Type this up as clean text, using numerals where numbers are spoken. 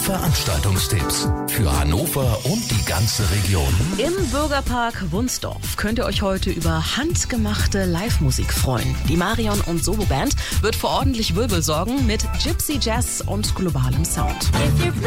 Veranstaltungstipps für Hannover und die ganze Region. Im Bürgerpark Wunsdorf könnt ihr euch heute über handgemachte Live-Musik freuen. Die Marion und Solo Band wird für ordentlich Wirbel sorgen mit Gypsy Jazz und globalem Sound.